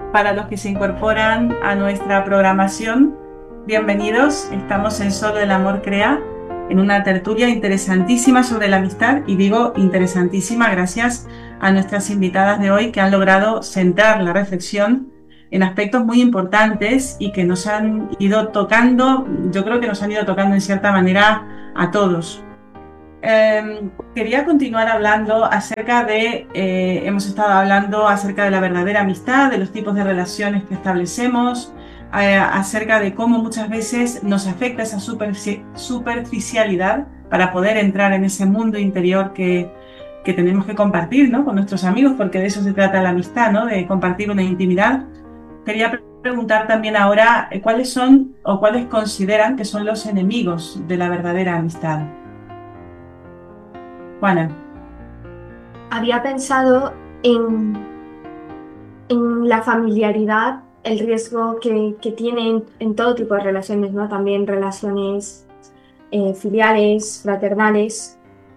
Para los que se incorporan a nuestra programación, bienvenidos. Estamos en Solo el Amor Crea, en una tertulia interesantísima sobre la amistad, y digo interesantísima gracias a nuestras invitadas de hoy que han logrado centrar la reflexión en aspectos muy importantes y que nos han ido tocando, yo creo que nos han ido tocando en cierta manera a todos. Quería continuar hablando acerca hemos estado hablando acerca de la verdadera amistad, de los tipos de relaciones que establecemos, acerca de cómo muchas veces nos afecta esa superficialidad para poder entrar en ese mundo interior que tenemos que compartir, ¿no?, con nuestros amigos, porque de eso se trata la amistad, ¿no?, de compartir una intimidad. Quería preguntar también ahora cuáles son o cuáles consideran que son los enemigos de la verdadera amistad. Juana. Había pensado en la familiaridad, el riesgo que tiene en todo tipo de relaciones, ¿no? También relaciones filiales, fraternales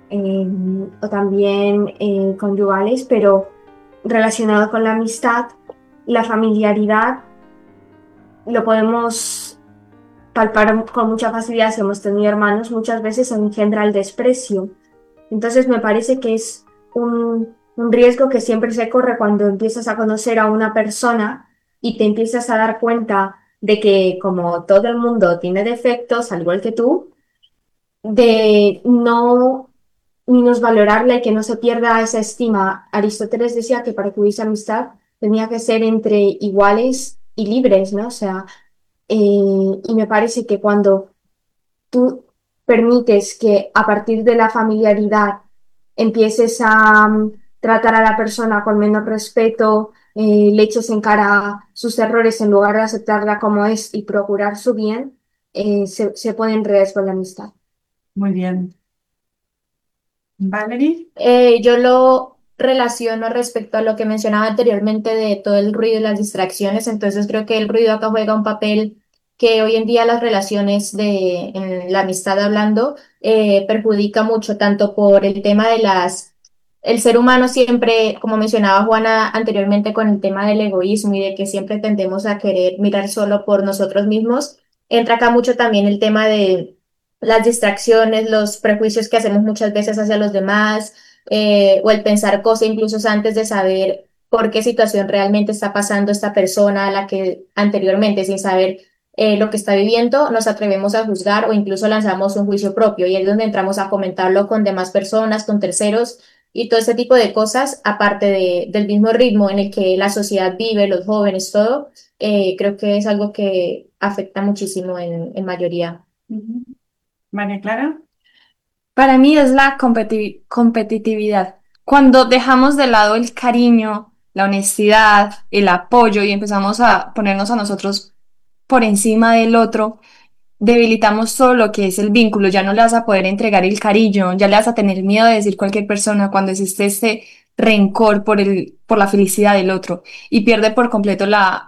o también conyugales, pero relacionado con la amistad, la familiaridad lo podemos palpar con mucha facilidad si hemos tenido hermanos, muchas veces engendra el desprecio. Entonces me parece que es un riesgo que siempre se corre cuando empiezas a conocer a una persona y te empiezas a dar cuenta de que como todo el mundo tiene defectos, al igual que tú, de no minusvalorarla y que no se pierda esa estima. Aristóteles decía que para que hubiese amistad tenía que ser entre iguales y libres, ¿no? O sea, y me parece que cuando tú permites que a partir de la familiaridad empieces a tratar a la persona con menos respeto, le eches en cara sus errores en lugar de aceptarla como es y procurar su bien, se pone en riesgo la amistad. Muy bien. Valerie. Yo lo relaciono respecto a lo que mencionaba anteriormente de todo el ruido y las distracciones, entonces creo que el ruido acá juega un papel que hoy en día las relaciones en la amistad hablando, perjudica mucho, tanto por el tema de el ser humano siempre, como mencionaba Juana anteriormente, con el tema del egoísmo y de que siempre tendemos a querer mirar solo por nosotros mismos, entra acá mucho también el tema de las distracciones, los prejuicios que hacemos muchas veces hacia los demás, o el pensar cosas incluso antes de saber por qué situación realmente está pasando esta persona a la que anteriormente, sin saber lo que está viviendo, nos atrevemos a juzgar o incluso lanzamos un juicio propio, y es donde entramos a comentarlo con demás personas, con terceros y todo ese tipo de cosas, aparte del mismo ritmo en el que la sociedad vive, los jóvenes, todo, creo que es algo que afecta muchísimo en mayoría. Ujú. María Clara. Para mí es la competitividad. Cuando dejamos de lado el cariño, la honestidad, el apoyo y empezamos a ponernos a nosotros por encima del otro, debilitamos todo lo que es el vínculo. Ya no le vas a poder entregar el cariño, ya le vas a tener miedo de decir cualquier persona cuando existe este rencor por la felicidad del otro, y pierde por completo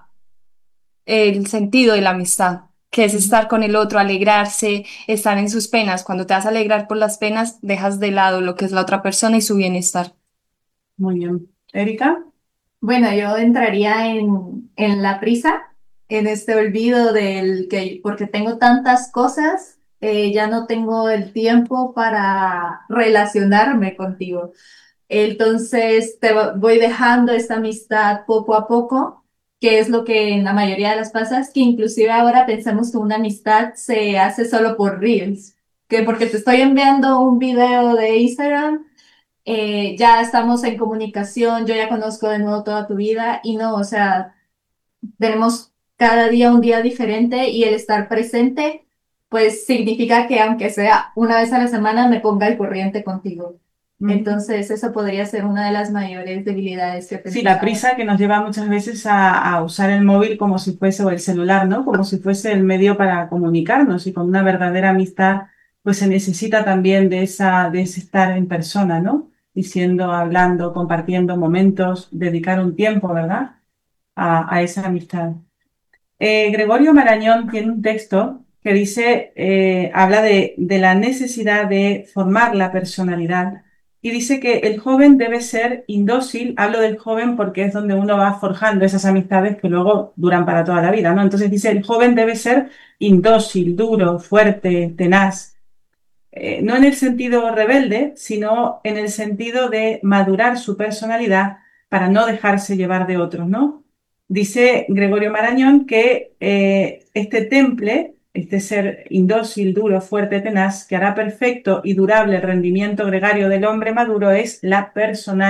el sentido de la amistad, que es estar con el otro, alegrarse, estar en sus penas. Cuando te vas a alegrar por las penas, dejas de lado lo que es la otra persona y su bienestar. Muy bien. Erika. Bueno, yo entraría en la prisa, en este olvido del que, porque tengo tantas cosas, ya no tengo el tiempo para relacionarme contigo. Entonces voy dejando esta amistad poco a poco, que es lo que en la mayoría de las pasas, que inclusive ahora pensamos que una amistad se hace solo por Reels, que porque te estoy enviando un video de Instagram, ya estamos en comunicación, yo ya conozco de nuevo toda tu vida y no, o sea, tenemos cada día un día diferente y el estar presente, pues significa que aunque sea una vez a la semana me ponga al corriente contigo. Ujú. Entonces, eso podría ser una de las mayores debilidades que Sí, la pensamos. prisa que nos lleva muchas veces a usar el móvil como si fuese, o el celular, ¿no?, como si fuese el medio para comunicarnos, y con una verdadera amistad, pues se necesita también de ese estar en persona, ¿no? Diciendo, hablando, compartiendo momentos, dedicar un tiempo, ¿verdad?, a esa amistad. Gregorio Marañón tiene un texto que dice, habla de la necesidad de formar la personalidad y dice que el joven debe ser indócil. Hablo del joven porque es donde uno va forjando esas amistades que luego duran para toda la vida, ¿no? Entonces dice, el joven debe ser indócil, duro, fuerte, tenaz. No en el sentido rebelde, sino en el sentido de madurar su personalidad para no dejarse llevar de otros, ¿no? Dice Gregorio Marañón que este temple, este ser indócil, duro, fuerte, tenaz, que hará perfecto y durable el rendimiento gregario del hombre maduro, es la personalidad.